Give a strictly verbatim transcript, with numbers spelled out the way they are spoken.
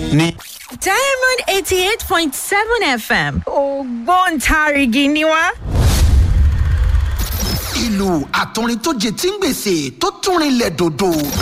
ní. Diamond eighty eight point seven F M ògbóǹtarìgì ni wá. ìlú àtọrin tó jẹ tí ń gbèsè tó tún rinlẹ̀ dòdò.